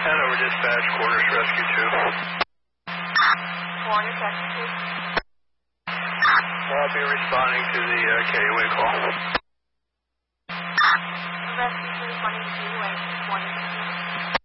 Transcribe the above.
Hanover Dispatch, Corners Rescue 2. Corners Rescue 2. I'll be responding to the KUA call.